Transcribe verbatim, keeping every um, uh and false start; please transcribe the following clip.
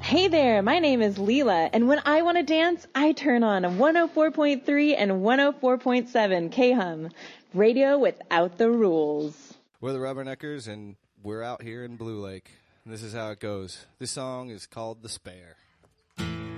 Hey there, my name is Leela, and when I want to dance, I turn on one oh four point three and one oh four point seven K H U M, radio without the rules. We're the Rubberneckers, and we're out here in Blue Lake. And this is how it goes. This song is called The Spare.